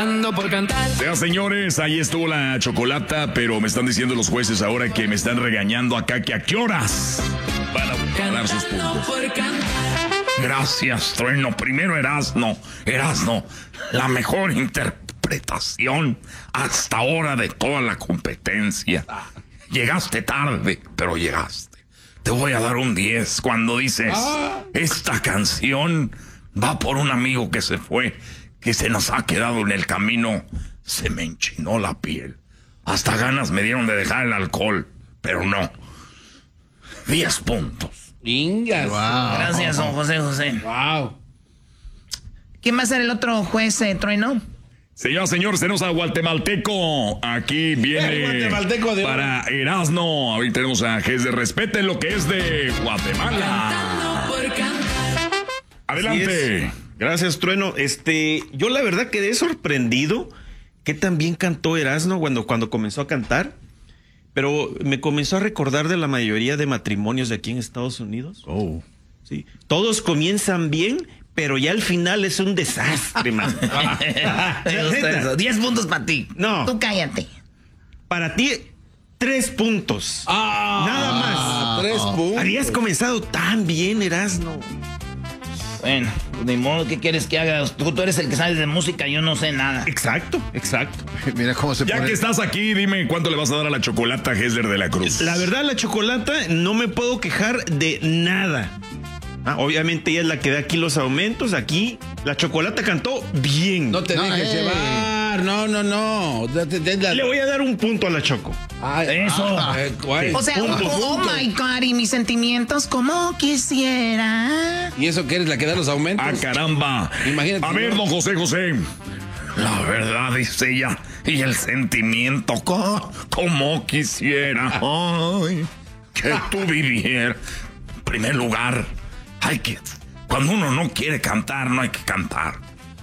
Por cantar. Ya, señores, ahí estuvo la chocolata, pero me están diciendo los jueces ahora que me están regañando acá que a qué horas van a dar sus puntos. Gracias, Trueno. Primero Erasno, la mejor interpretación hasta ahora de toda la competencia. Llegaste tarde, pero llegaste. Te voy a dar un 10 cuando dices, esta canción va por un amigo que se fue, que se nos ha quedado en el camino. Se me enchinó la piel. Hasta ganas me dieron de dejar el alcohol, pero no. 10 puntos. Ingas. Wow. Gracias, don José. Wow. ¿Quién va a ser el otro juez, Trueno? Señor, tenemos a Guatemalteco. Aquí viene Guatemalteco de para Erasno. Ahorita tenemos a Gés. Respeten lo que es de Guatemala. Adelante. Gracias, Trueno. Yo la verdad quedé sorprendido que tan bien cantó Erasno cuando comenzó a cantar, pero me comenzó a recordar de la mayoría de matrimonios de aquí en Estados Unidos. Oh. Sí. Todos comienzan bien, pero ya al final es un desastre, man. 10 puntos para ti. No. Tú cállate. Para ti, 3 puntos. Nada más. 3 puntos. Habías comenzado tan bien, Erasno. Bueno, de modo, ¿qué quieres que haga? Tú eres el que sabes de música, yo no sé nada. Exacto. Mira cómo se Ya pone. que estás aquí, dime cuánto le vas a dar a la chocolata Gessler de la Cruz. La verdad, la chocolata no me puedo quejar de nada. Obviamente ella es la que da aquí los aumentos. Aquí la chocolata cantó bien. No te dejes llevar. No. Le voy a dar un punto a la Choco. Eso. O sea, oh my God, y mis sentimientos, como quisiera. ¿Y eso que eres la que da los aumentos? ¡Ah, caramba! Imagínate. A ver, don José. La verdad, dice ella, y el sentimiento, como quisiera. Ay, que tú vivieras. En primer lugar, cuando uno no quiere cantar, no hay que cantar.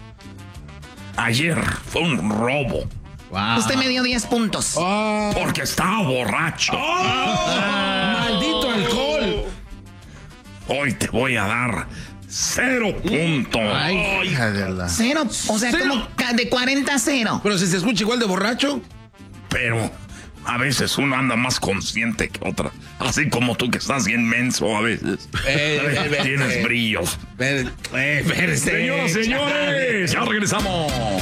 Ayer fue un robo. Wow. Usted me dio 10 puntos. Porque estaba borracho. ¡Maldito alcohol! Hoy te voy a dar 0 puntos. Ay, hija de la... 0, o sea, como de 40 a 0. Pero si se escucha igual de borracho. Pero a veces uno anda más consciente que otra. Así como tú que estás bien menso a veces. Tienes brillos. Espérese. Señoras, señores, ya regresamos.